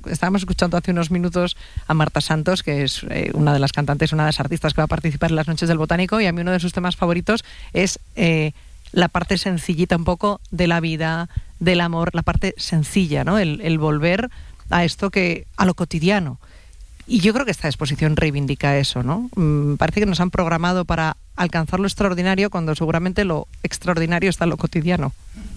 estábamos escuchando hace unos minutos a Marta Santos, que es una de las cantantes, una de las artistas que va a participar en las Noches del Botánico, y a mí uno de sus temas favoritos es la parte sencillita un poco de la vida, del amor, la parte sencilla, ¿no? El volver a esto a lo cotidiano. Y yo creo que esta exposición reivindica eso, ¿no? Parece que nos han programado para alcanzar lo extraordinario cuando seguramente lo extraordinario está en lo cotidiano.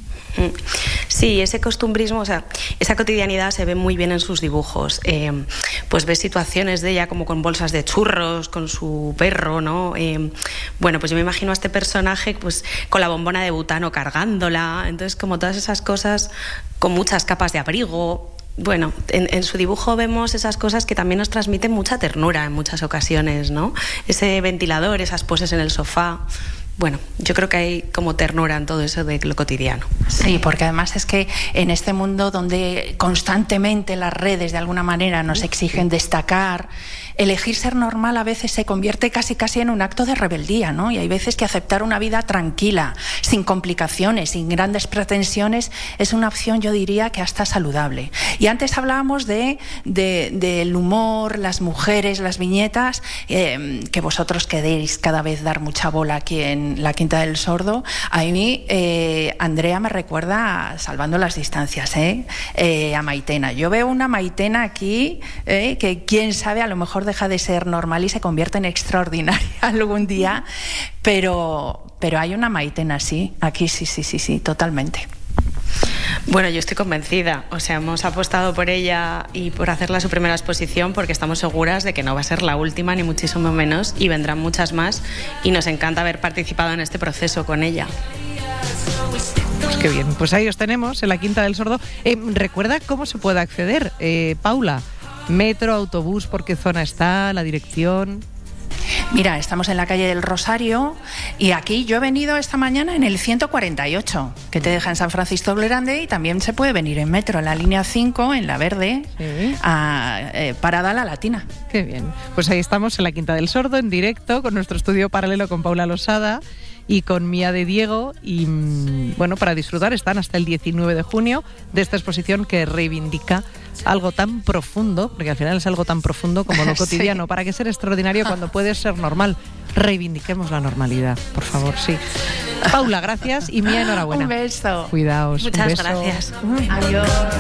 Sí, ese costumbrismo, o sea, esa cotidianidad se ve muy bien en sus dibujos. Pues ves situaciones de ella como con bolsas de churros, con su perro, ¿no? Bueno, pues yo me imagino a este personaje pues con la bombona de butano cargándola, entonces como todas esas cosas con muchas capas de abrigo. Bueno, en su dibujo vemos esas cosas que también nos transmiten mucha ternura en muchas ocasiones, ¿no? Ese ventilador, esas poses en el sofá. Bueno, yo creo que hay como ternura en todo eso de lo cotidiano. Sí, porque además es que en este mundo donde constantemente las redes de alguna manera nos exigen destacar, elegir ser normal a veces se convierte casi en un acto de rebeldía, ¿no? Y hay veces que aceptar una vida tranquila, sin complicaciones, sin grandes pretensiones, es una opción, yo diría, que hasta saludable. Y antes hablábamos del humor, las mujeres, las viñetas, que vosotros queréis cada vez dar mucha bola aquí en La Quinta del Sordo. A mí, Andrea me recuerda, salvando las distancias, a Maitena. Yo veo una Maitena aquí que quién sabe, a lo mejor deja de ser normal y se convierte en extraordinaria algún día, pero hay una Maitena así, aquí sí, totalmente. Bueno, yo estoy convencida, o sea, hemos apostado por ella y por hacerla su primera exposición porque estamos seguras de que no va a ser la última, ni muchísimo menos, y vendrán muchas más, y nos encanta haber participado en este proceso con ella. Pues qué bien, pues ahí os tenemos en La Quinta del Sordo. ¿Recuerda cómo se puede acceder, Paula? Metro, autobús, ¿por qué zona está? ¿La dirección? Mira, estamos en la calle del Rosario y aquí yo he venido esta mañana en el 148, que te deja en San Francisco del Grande, y también se puede venir en metro, en la línea 5, en la verde, sí. Parada La Latina. Qué bien. Pues ahí estamos en La Quinta del Sordo, en directo, con nuestro estudio paralelo con Paula Losada y con Mía de Diego, y bueno, para disfrutar están hasta el 19 de junio de esta exposición que reivindica algo tan profundo, porque al final es algo tan profundo como lo cotidiano. Sí. ¿Para qué ser extraordinario cuando puedes ser normal? Reivindiquemos la normalidad, por favor, sí. Paula, gracias, y Mía, enhorabuena. Un beso. Cuidaos. Muchas un beso. gracias. Adiós.